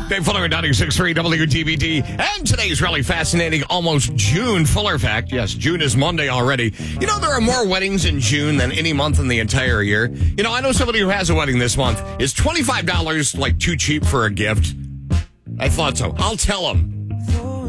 Dave Fuller at 96.3 WTBT. And today's really fascinating, almost June Fuller fact. Yes, June is Monday already. You know, there are more weddings in June than any month in the entire year. You know, I know somebody who has a wedding this month. Is $25 like too cheap for a gift? I thought so. I'll tell him.